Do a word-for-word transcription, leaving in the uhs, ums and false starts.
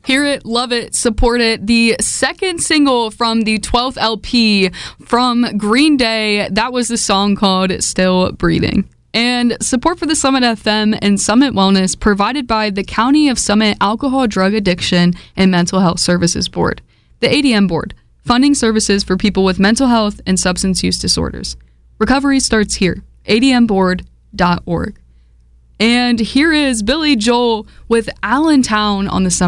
Hear it, love it, support it. The second single from the twelfth L P from Green Day, that was the song called Still Breathing. And support for the Summit F M and Summit Wellness provided by the County of Summit Alcohol, Drug Addiction, and Mental Health Services Board, the A D M Board, funding services for people with mental health and substance use disorders. Recovery starts here, A D M board dot org. And here is Billy Joel with Allentown on the Summit